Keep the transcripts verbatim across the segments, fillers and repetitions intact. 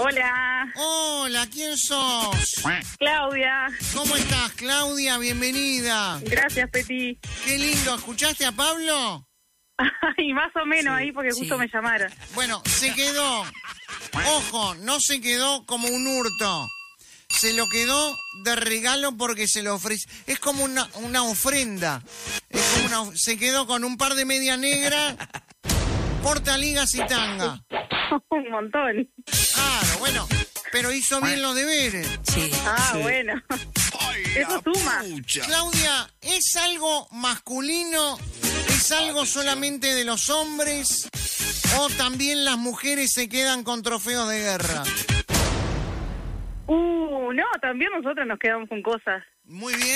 Hola. Hola, ¿quién sos? Claudia. ¿Cómo estás, Claudia? Bienvenida. Gracias, Peti. Qué lindo. ¿Escuchaste a Pablo? Ay, más o menos sí, ahí porque justo sí. me llamaron. Bueno, se quedó. Ojo, no se quedó como un hurto. Se lo quedó de regalo porque se lo ofrece. Es como una, una ofrenda. Es como una, se quedó con un par de media negra, portaligas y tanga. Un montón. Claro, bueno, pero hizo bien los deberes. Sí. Ah, sí. Bueno. Ay, eso suma. Pucha. Claudia, ¿es algo masculino? ¿Es algo Atención. solamente de los hombres? ¿O también las mujeres se quedan con trofeos de guerra? Uh, no, también nosotros nos quedamos con cosas. Muy bien,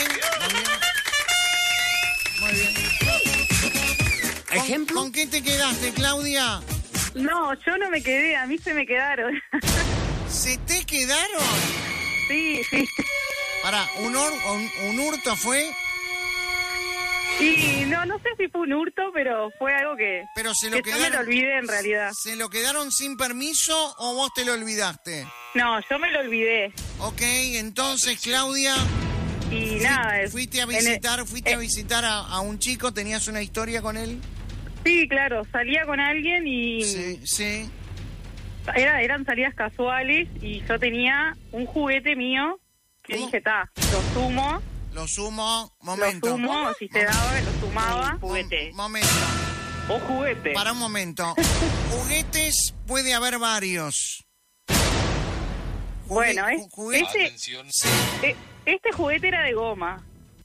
muy bien. Muy bien. ¿Con, ¿Ejemplo? ¿Con qué te quedaste, Claudia? No, yo no me quedé, a mí se me quedaron. ¿Se te quedaron? Sí, sí. Pará, ¿un, or, un, un hurto fue? Y no, no sé si fue un hurto, pero fue algo que, pero se lo que quedaron, yo me lo olvidé en realidad. ¿Se lo quedaron sin permiso o vos te lo olvidaste? No, yo me lo olvidé. Ok, entonces, Claudia... Y fuiste, nada... Es, ¿Fuiste a visitar, el, fuiste eh, a, visitar a, a un chico? ¿Tenías una historia con él? Sí, claro, salía con alguien y... Sí, sí. Era, eran salidas casuales y yo tenía un juguete mío que ¿Cómo? dije, ta, lo sumo... Lo sumo, momento. Lo sumo, ¿Cómo? si se daba, lo sumaba. Un juguete. Mo momento. Un juguete. Para un momento. Juguetes puede haber varios. Jugu bueno, es, juguete. Este, sí. este juguete era de goma.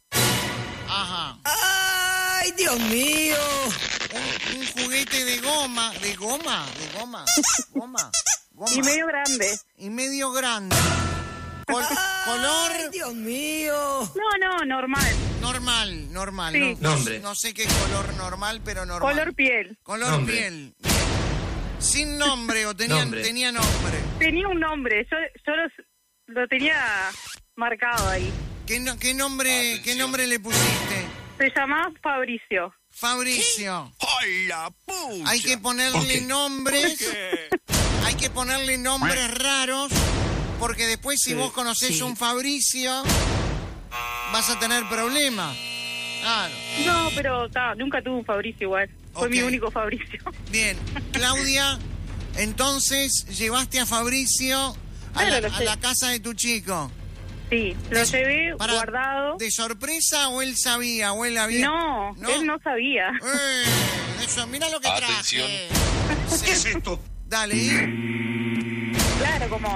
Ajá. ¡Ay, Dios mío! Un, un juguete de goma. ¿De goma? ¿De goma? Goma. Goma. Y medio grande. Y medio grande. Col color... ¡Ay, Dios mío! No, no, normal. Normal, normal. Sí. No, Nombre. No sé qué color normal, pero normal. Color piel. Color nombre. piel. Sin nombre o tenía nombre. tenía nombre. Tenía un nombre, yo, yo los, lo tenía marcado ahí. ¿Qué, no, qué, nombre, ¿Qué nombre le pusiste? Se llamaba Fabricio. Fabricio. ¡Ay, la pucha! Hay que ponerle okay. nombres. Hay que ponerle nombres raros. Porque después si sí, vos conocés sí. un Fabricio, vas a tener problemas. Claro. No, pero ta, nunca tuve un Fabricio igual. Fue okay. mi único Fabricio. Bien. Claudia, entonces llevaste a Fabricio a, claro, la, a la casa de tu chico. Sí, lo de, llevé para, guardado. ¿De sorpresa o él sabía o él había...? No, ¿No? él no sabía. Eh, eso, mira lo que Atención. traje. ¿Qué es esto? Dale. ¿Y? Claro, como...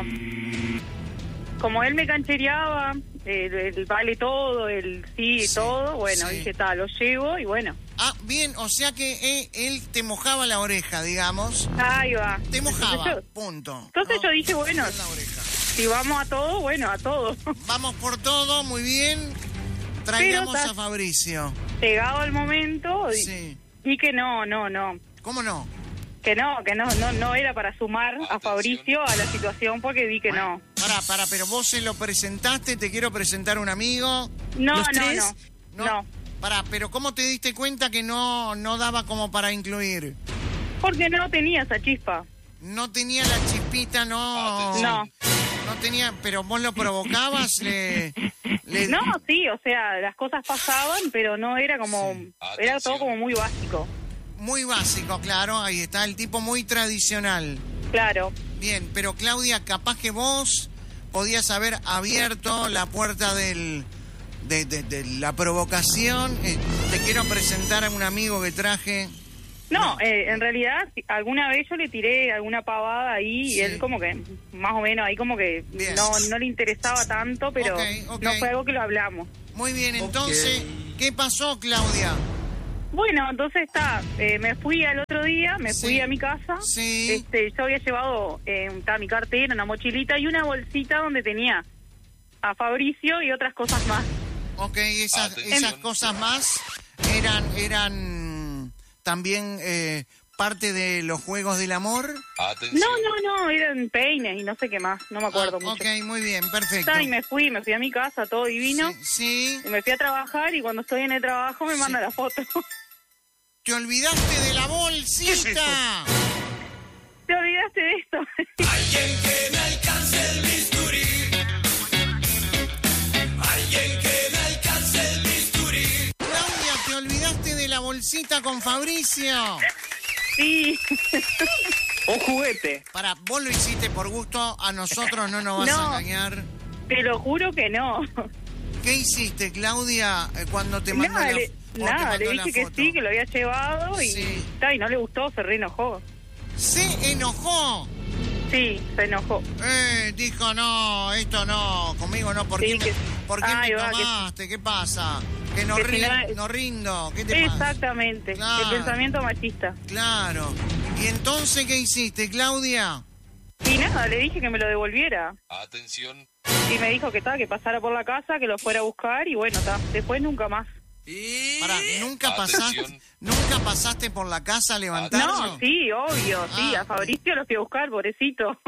Como él me canchereaba, el, el vale todo, el sí, sí todo, bueno, sí. dije, tal, lo llevo y bueno. Ah, bien, o sea que él, él te mojaba la oreja, digamos. Ahí va. Te mojaba, entonces yo, punto. Entonces ¿no? yo dije, bueno, si vamos a todo, bueno, a todo. Vamos por todo, muy bien. Traigamos Pero, a Fabricio. Llegado el momento, sí. y, y que no, no, no. ¿Cómo no? Que no, que no, no, no era para sumar Atención. a Fabricio a la situación porque vi que no. Pará, pará, pero vos se lo presentaste, te quiero presentar a un amigo. No, ¿Los no, tres? no, no. No. Pará, pero ¿cómo te diste cuenta que no, no daba como para incluir? Porque no tenía esa chispa. No tenía la chispita, no. Atención. No. No tenía, pero vos lo provocabas, le, le... No, sí, o sea, las cosas pasaban, pero no era como, sí. Era todo como muy básico. Muy básico, claro, ahí está, el tipo muy tradicional. Claro. Bien, pero Claudia, capaz que vos podías haber abierto la puerta del, de, de, de la provocación. Eh, te quiero presentar a un amigo que traje. No, no. Eh, en realidad, alguna vez yo le tiré alguna pavada ahí sí. y él como que, más o menos, ahí como que no, no le interesaba tanto, pero okay, okay. no fue algo que lo hablamos. Muy bien, entonces, okay. ¿qué pasó, Claudia? Bueno, entonces está, eh, me fui al otro día, me sí. fui a mi casa. Sí. Este, yo había llevado eh, mi cartera, una mochilita y una bolsita donde tenía a Fabricio y otras cosas más. Ok, esas, esas cosas más eran, eran también eh, parte de los juegos del amor. Atención. No, no, no, eran peines y no sé qué más, no me acuerdo ah, mucho. Ok, muy bien, perfecto. Está, y me fui, me fui a mi casa, todo divino. Sí. sí. Me fui a trabajar y cuando estoy en el trabajo me sí. manda la foto. ¡Te olvidaste de la bolsita! ¿Te olvidaste de esto? Alguien que me cita con Fabricio. Sí. Un juguete. Para, vos lo hiciste por gusto, a nosotros no nos vas No. a engañar. Te lo juro que no. ¿Qué hiciste, Claudia, eh, cuando te mandó Nada, la, le, o te nada, mandó le la dije que foto? sí, que lo había llevado y, Sí. ta, y no le gustó, se re enojó. Se enojó. Sí, se enojó. Eh, dijo, no, esto no, conmigo no. ¿Por Sí, qué, que- me, ¿por qué Ay, me va, que- tomaste? ¿Qué pasa? Que no, Que ri- si no- no rindo. ¿Qué te pasa? Exactamente, Claro. el pensamiento machista. Claro. ¿Y entonces qué hiciste, Claudia? Y nada, le dije que me lo devolviera. Atención. Y me dijo que tal, que pasara por la casa, que lo fuera a buscar y bueno, ta, después nunca más. Y... Pará, ¿nunca Atención. pasaste, ¿nunca pasaste por la casa a levantarlo? No, sí, obvio, sí, Ah, a Fabricio lo fui a buscar, pobrecito.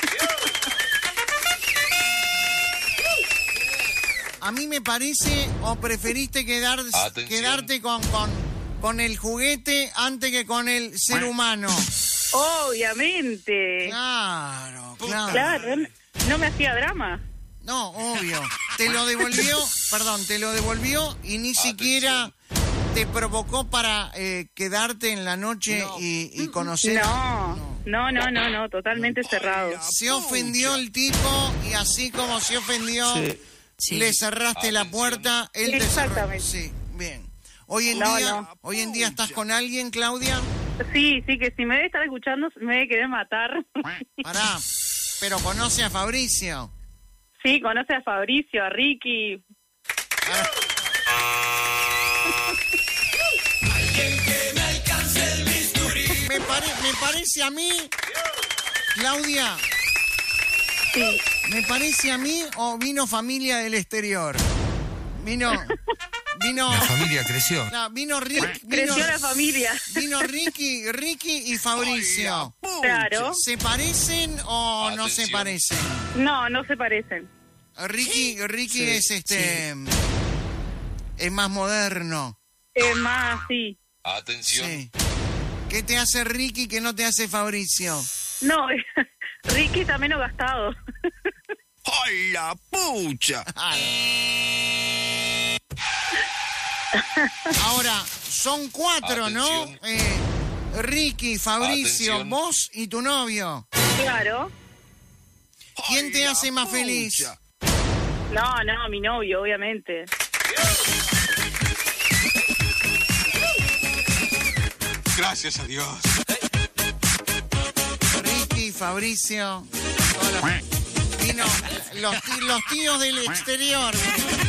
A mí me parece, o preferiste quedar, Atención. quedarte con, con, con el juguete antes que con el ser humano. Obviamente. Claro, claro. Claro, no- no me hacía drama. No, obvio. Te lo devolvió, perdón, te lo devolvió y ni siquiera te provocó para eh, quedarte en la noche y, y conocer. No, no, no, no, no, totalmente cerrado. Se ofendió el tipo y así como se ofendió, Sí. le cerraste la puerta, él te cerró. Exactamente. Sí, bien. Hoy en No, día, no. hoy en día estás con alguien, Claudia. Sí, sí, que si me debe estar escuchando, me debe querer matar. Pará, pero conoce a Fabricio. Sí, conoce a Fabricio, a Ricky. Me, pare- me parece a mí, Claudia, Sí. me parece a mí o vino familia del exterior. Vino, vino, La familia creció. no, vino Rick, vino, Creció la familia. vino Ricky, Ricky y Fabricio. Claro. ¿Se parecen o no se Atención. parecen? No, no se parecen. Ricky, Ricky es este, es más moderno. Es más, sí. Atención. Sí. ¿Qué te hace Ricky que no te hace Fabricio? No, Ricky está menos gastado. ¡Ay, la pucha! Ahora, son cuatro, ¿no? Atención. Eh, Ricky, Fabricio, Atención. vos y tu novio. Claro. ¿Quién Ay, te la hace más pucha. feliz? No, no, mi novio, obviamente. Gracias a Dios. Ricky, Fabricio. toda la- Vino los, tí- los tíos del exterior.